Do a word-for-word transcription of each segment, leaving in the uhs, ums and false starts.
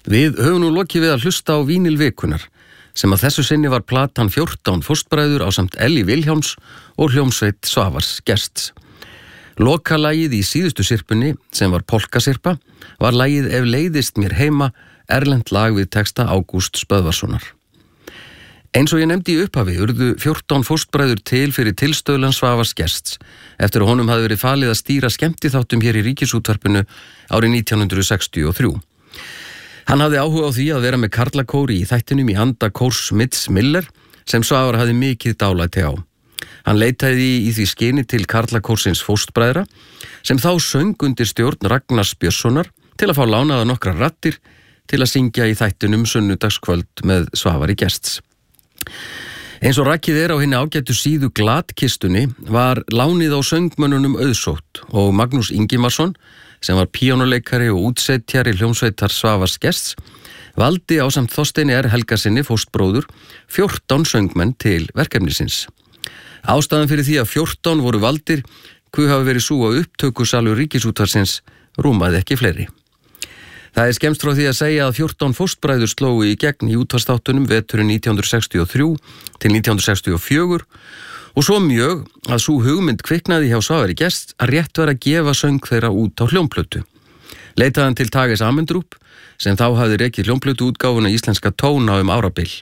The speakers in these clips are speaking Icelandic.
Við höfum nú lokið við að hlusta á Vínil vikunnar, sem að þessu sinni var platan fjórtán fóstbræður ásamt Elli Vilhjálms og hljómsveit Svavars Gests. Lokalagið í síðustu sirpunni, sem var polkasirpa, var lagið Ef leiðist mér heima, erlent lag við texta Ágústs Böðvarssonar. Eins og ég nefndi í upphafi urðu fjórtán fóstbræður til fyrir tilstöðlan Svavars Gests eftir að honum hafði verið falið að stýra skemmtiþáttum hér í Ríkisútvarpinu árið nítján hundruð sextíu og þrjú. Hann hafði áhuga á því að vera með karlakóri í þættinum í anda kórs Mitts Miller sem Svavar hafði mikið dálæti á. Hann leitaði í því skyni til karlakórsins fóstbræðra sem þá söng undir stjórn Ragnars Björnssonar til að fá lánaða nokkrar raddir til að syngja í þættinum sunnudagskvöld með Svavari Gests. Eins og rakið er á hinni ágættu síðu Glatkistunni var lánið á söngmönnunum auðsótt og Magnús Ingimarsson, sem var píanóleikari og útsetjari hljómsveitar Svavars Gests, valdi ásamt Þorsteini R. Helgasyni fóstbróður fjórtán söngmenn til verkefnisins. Ástæðan fyrir því að fjórtán voru valdir hver hafi verið sú að upptökusalur Ríkisútvarsins rúmaði ekki fleiri. Það er skemmst frá því að segja að fjórtán fóstbræður slógu í gegn í útvarpsþáttunum veturinn nítján hundruð sextíu og þrjú til nítján hundruð sextíu og fjögur og svo mjög að sú hugmynd kviknaði hjá Svavari Gests að rétt var að gefa söng þeirra út á hljómplötu. Leitaðan til Tages Amendrup sem þá hafði rekið hljómplötu útgáfuna íslenska tóna um árabil.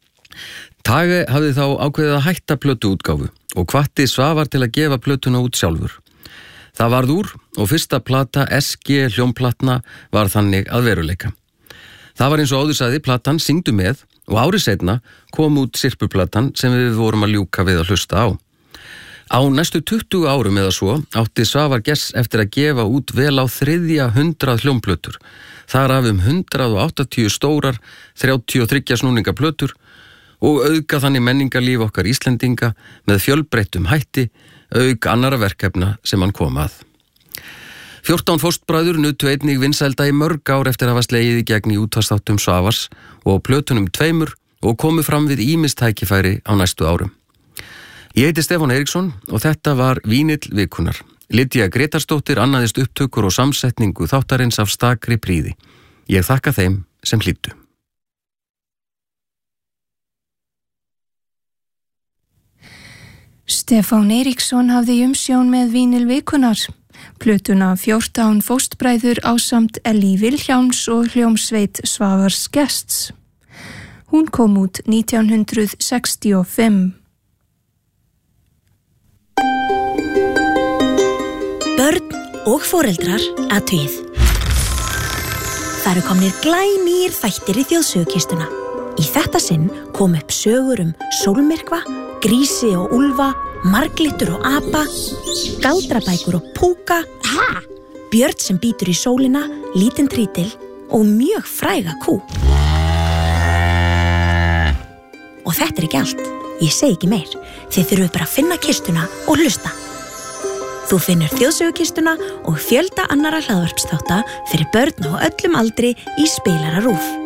Tage hafði þá ákveðið að hætta plötu útgáfu og hvatti Svavar til að gefa plötuna út sjálfur. Það varð úr og fyrsta plata S G hljómplatna var þannig að veruleika. Það var eins og áður sagði platan Syngdu með og árið seinna kom út sirpuplatan sem við vorum að ljúka við að hlusta á. Á næstu tuttugu árum eða svo átti Svavar Gests eftir að gefa út vel á þriðja hundrað hljómplötur. Þar af um hundrað og áttatíu stórar, þrjátíu og þriggja snúninga plötur og auðga þannig menningarlíf okkar Íslendinga með fjölbreyttum hætti auk annara verkefna sem hann kom að. fjórtán fóstbræður nutu einnig vinsælda í mörg ár eftir að hafa slegið í gegn í útvarpsþáttum Svavars og plötunum tveimur og komu fram við ýmis tækifæri á næstu árum. Ég heiti Stefán Eiríksson og þetta var Vínill vikunnar. Lydia Gretarsdóttir annaðist upptökur og samsetningu þáttarins af stakri prýði. Ég þakka þeim sem hlýddu. Stefán Eiríksson hafði umsjón með Vínill vikunnar. Plötuna fjórtán fóstbræður ásamt Elli Vilhjálms og hljómsveit Svavars Gests. Hún kom út nítján hundruð sextíu og fimm. Börn og foreldrar athugið. Það eru komnir glænýir þættir í þjóðsögukistuna. Í þetta sinn kom upp sögur um sólmyrkva, grísi og úlfa, marglyttur og apa, galdrabækur og púka, ha? Björn sem bítur í sólina, lítinn trítil og mjög fræga kú. Og þetta er ekki allt. Ég segi ekki meir. Þið þurfum bara að finna kistuna og hlusta. Þú finnur þjóðsögukistuna og fjölda annara hlaðvarpsþátta fyrir börn á öllum aldri í Spilara RÚV.